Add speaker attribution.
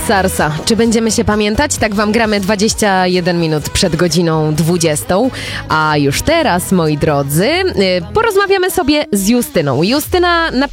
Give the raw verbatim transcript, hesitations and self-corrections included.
Speaker 1: Sarsa. Czy będziemy się pamiętać? Tak wam gramy dwadzieścia jeden minut przed godziną dwudziestą. A już teraz, moi drodzy, porozmawiamy sobie z Justyną. Justyna napisała